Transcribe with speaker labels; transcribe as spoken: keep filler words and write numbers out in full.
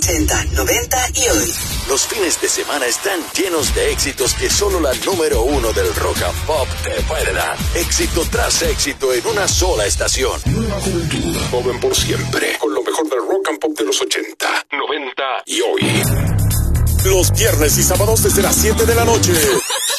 Speaker 1: ochenta, noventa y hoy.
Speaker 2: Los fines de semana están llenos de éxitos que solo la número uno del rock and pop te puede dar. Éxito tras éxito en una sola estación.
Speaker 3: Nueva juventud, joven por siempre, con lo mejor del rock and pop de los ochenta, noventa y hoy.
Speaker 4: Los viernes y sábados desde las siete de la noche.